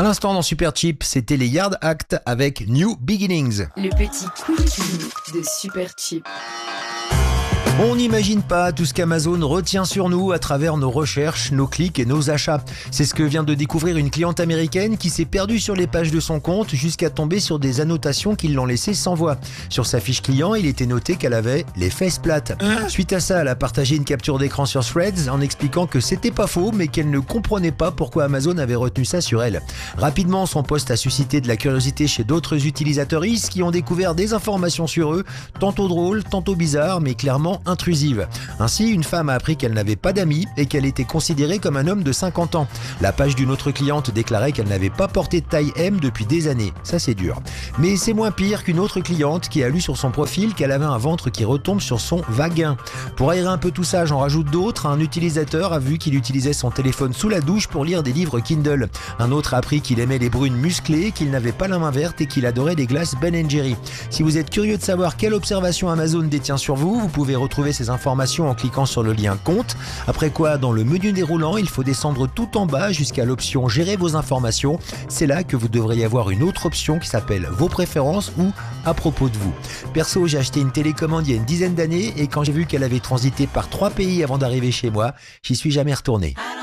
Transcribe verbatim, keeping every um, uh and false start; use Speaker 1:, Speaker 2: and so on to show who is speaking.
Speaker 1: À l'instant dans Super Cheap, c'était les Yard Act avec New Beginnings.
Speaker 2: Le petit coup de cul de Super Cheap.
Speaker 1: On n'imagine pas tout ce qu'Amazon retient sur nous à travers nos recherches, nos clics et nos achats. C'est ce que vient de découvrir une cliente américaine qui s'est perdue sur les pages de son compte jusqu'à tomber sur des annotations qui l'ont laissée sans voix. Sur sa fiche client, il était noté qu'elle avait les fesses plates. Suite à ça, elle a partagé une capture d'écran sur Threads en expliquant que c'était pas faux, mais qu'elle ne comprenait pas pourquoi Amazon avait retenu ça sur elle. Rapidement, son post a suscité de la curiosité chez d'autres utilisateurs qui ont découvert des informations sur eux, tantôt drôles, tantôt bizarres, mais clairement intrusive. Ainsi, une femme a appris qu'elle n'avait pas d'amis et qu'elle était considérée comme un homme de cinquante ans. La page d'une autre cliente déclarait qu'elle n'avait pas porté de taille M depuis des années. Ça, c'est dur. Mais c'est moins pire qu'une autre cliente qui a lu sur son profil qu'elle avait un ventre qui retombe sur son vagin. Pour aérer un peu tout ça, j'en rajoute d'autres. Un utilisateur a vu qu'il utilisait son téléphone sous la douche pour lire des livres Kindle. Un autre a appris qu'il aimait les brunes musclées, qu'il n'avait pas la main verte et qu'il adorait les glaces Ben and Jerry. Si vous êtes curieux de savoir quelle observation Amazon détient sur vous, vous pouvez retrouver ces informations en cliquant sur le lien compte. Après quoi, dans le menu déroulant, il faut descendre tout en bas jusqu'à l'option gérer vos informations. C'est là que vous devriez avoir une autre option qui s'appelle vos préférences ou à propos de vous. Perso, j'ai acheté une télécommande il y a une dizaine d'années et quand j'ai vu qu'elle avait transité par trois pays avant d'arriver chez moi, j'y suis jamais retourné.